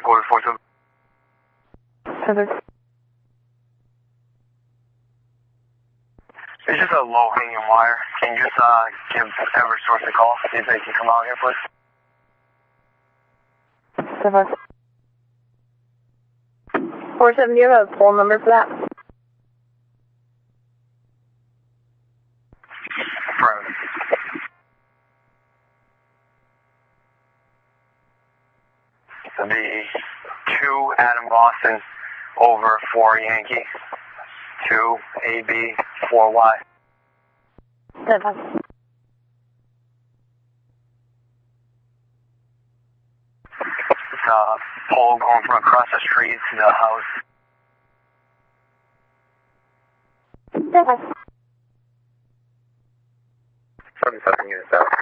Quarter 47. It's just a low hanging wire. Can you just give Eversource a call, see if they can come out here, please? 47, do you have a phone number for that? Private. It'll be 2 Adam Boston over 4 Yankee. 2 AB 4Y. It's a pole going from across the street to the house. 77 units out.